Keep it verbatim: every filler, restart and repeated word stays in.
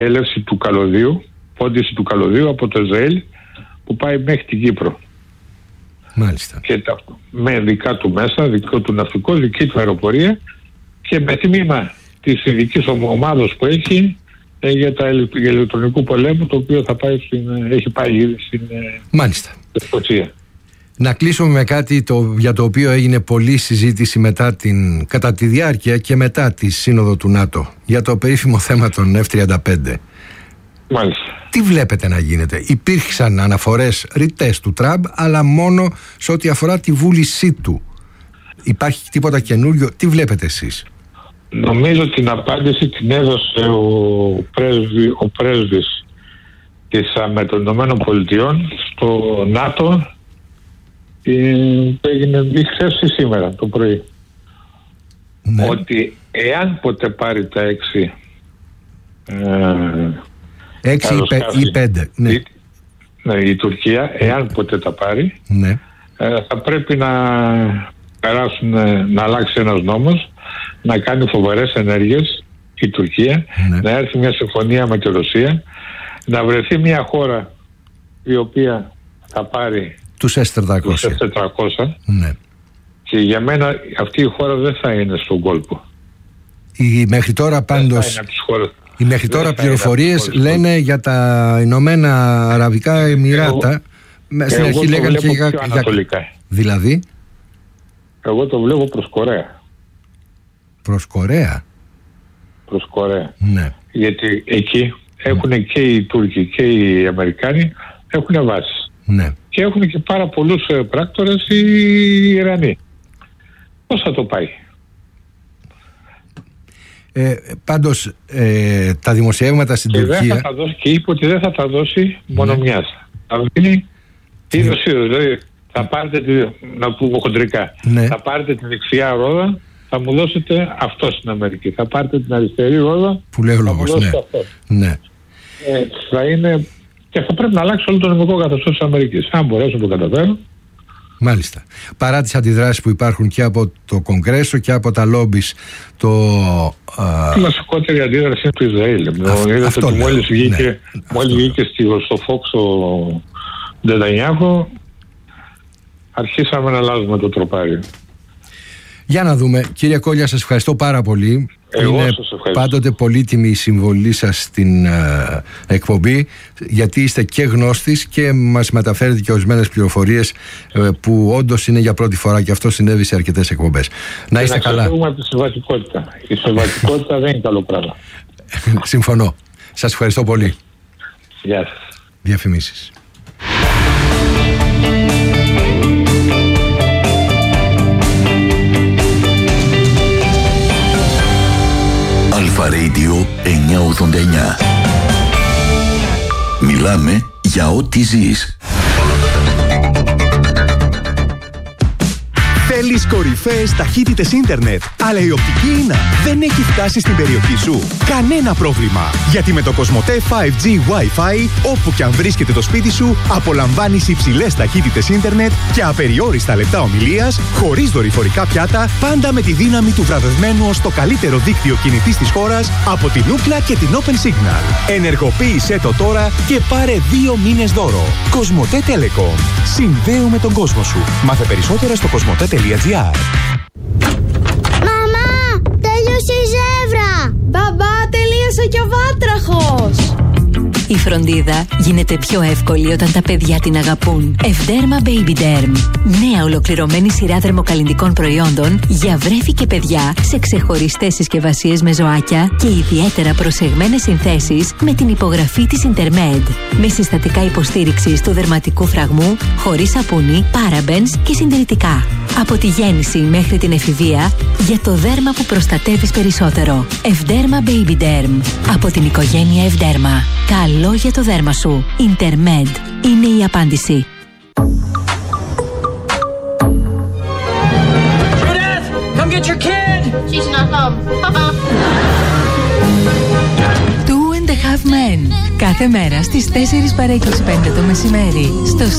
έλευση του καλωδίου, πόντιση του καλωδίου από το Ισραήλ που πάει μέχρι την Κύπρο. Μάλιστα. Και τα, με δικά του μέσα, δικό του ναυτικό, δική του αεροπορία και με τμήμα της ειδικής ομάδος που έχει ε, για τα ηλεκτρονικού πολέμου, το οποίο θα πάει στην, έχει πάει ήδη στην Μάλιστα. Σκοτσία. Να κλείσουμε με κάτι το, για το οποίο έγινε πολλή συζήτηση μετά την, κατά τη διάρκεια και μετά τη Σύνοδο του ΝΑΤΟ, για το περίφημο θέμα των εφ τριάντα πέντε. Μάλιστα. Τι βλέπετε να γίνεται? Υπήρξαν αναφορές ρητές του Τραμπ, αλλά μόνο σε ό,τι αφορά τη βούλησή του. Υπάρχει τίποτα καινούριο? Τι βλέπετε εσείς? Νομίζω την απάντηση την έδωσε ο, πρέσβη, ο πρέσβης της, με των Ηνωμένων Πολιτειών στο ΝΑΤΟ, που έγινε χθες ή σήμερα το πρωί. Ναι. Ότι εάν ποτέ πάρει τα έξι ε, έξι ή πέντε, ναι. Η, ναι, η Τουρκία, εάν ποτέ τα πάρει, ναι. ε, θα πρέπει να περάσουν, να αλλάξει ένας νόμος, να κάνει φοβερές ενέργειες η Τουρκία, ναι. να έρθει μια συμφωνία με τη Ρωσία, να βρεθεί μια χώρα η οποία θα πάρει τους ες τετρακόσια, ναι. και για μένα αυτή η χώρα δεν θα είναι στον κόλπο. Η μέχρι τώρα πάντως οι μέχρι τώρα πληροφορίες λένε για τα Ηνωμένα Αραβικά Εμιράτα. Εγώ, στην αρχή λέγανε και για, για... Δηλαδή εγώ το βλέπω προς Κορέα. Προς Κορέα? Προς Κορέα, ναι. Γιατί εκεί έχουν και οι Τούρκοι και οι Αμερικάνοι έχουν βάσεις, ναι. και έχουν και πάρα πολλούς πράκτορες οι Ιρανοί. Πώς θα το πάει? Ε, πάντως ε, τα δημοσιεύματα στην και Τουρκία δεν θα τα δώσει, και είπε ότι δεν θα τα δώσει μόνο ναι. μιας. Θα δίνει είδος είδος. Δηλαδή θα πάρετε τη, να πούμε χοντρικά, ναι. θα πάρετε τη δεξιά ρόδα, θα μου δώσετε αυτό στην Αμερική. Θα πάρετε την αριστερή ρόδα, που λέει ο λόγος, ναι. ναι. Ε, θα είναι, και θα πρέπει να αλλάξει όλο το νομικό καθεστώς της Αμερικής. Αν μπορέσω να το καταφέρω. Μάλιστα. Παρά τις αντιδράσεις που υπάρχουν και από το Κογκρέσο και από τα λόμπις, το... Η βασικότερη αντίδραση είναι του Ισραήλ. Είδατε ότι μόλις βγήκε, ναι, μόλις βγήκε στο Fox ο Νετανιάχου, αρχίσαμε να αλλάζουμε το τροπάριο. Για να δούμε. Κύριε Κόλλια, σας ευχαριστώ πάρα πολύ. Εγώ είναι σας ευχαριστώ. Πάντοτε πολύτιμη η συμβολή σας στην uh, εκπομπή, γιατί είστε και γνώστης και μας μεταφέρετε και ορισμένες πληροφορίες uh, που όντως είναι για πρώτη φορά, και αυτό συνέβη σε αρκετές εκπομπές. Να είστε καλά. Να ξεφύγουμε από τη συμβατικότητα. Η συμβατικότητα δεν είναι καλό πράγμα. Συμφωνώ. Σας ευχαριστώ πολύ. Γεια σας. Διαφημίσεις. Αλφα Radio εννιακόσια ογδόντα εννιά. Μιλάμε για ό,τι ζεις. Θέλεις κορυφαίες ταχύτητες ίντερνετ, αλλά η οπτική ίνα δεν έχει φτάσει στην περιοχή σου? Κανένα πρόβλημα, γιατί με το Κοσμοτέ φάιβ τζι Wi-Fi, όπου και αν βρίσκεται το σπίτι σου, απολαμβάνεις υψηλές ταχύτητες ίντερνετ και απεριόριστα λεπτά ομιλίας, χωρίς δορυφορικά πιάτα, πάντα με τη δύναμη του βραβευμένου ως το καλύτερο δίκτυο κινητής της χώρας από την Ookla και την Open Signal. Ενεργοποίησέ το τώρα και πάρε δύο μήνες δώρο. Κοσμοτέ Telecom. Συνδέουμε τον κόσμο σου. Μάθε περισσότερα στο κοσμοτέ τελεία τζι άρ. Μαμά, τέλειωσε η ζεύρα! Μπαμπά, τελείωσε και ο βάτραχος! Η φροντίδα γίνεται πιο εύκολη όταν τα παιδιά την αγαπούν. Ευδέρμα Baby Derm. Νέα ολοκληρωμένη σειρά δερμοκαλλυντικών προϊόντων για βρέφη και παιδιά σε ξεχωριστές συσκευασίες με ζωάκια και ιδιαίτερα προσεγμένες συνθέσεις με την υπογραφή της Intermed. Με συστατικά υποστήριξης του δερματικού φραγμού, χωρίς σαπούνι, parabens και συντηρητικά. Από τη γέννηση μέχρι την εφηβεία, για το δέρμα που προστατεύεις περισσότερο. Ευδέρμα Baby Derm. Από την οικογένεια Ευδέρμα. Καλό για το δέρμα σου. Intermed είναι η απάντηση. Judith, come get your kid. She's not home. Two and a Half Men. Κάθε μέρα στις τέσσερις παρά είκοσι πέντε το μεσημέρι στο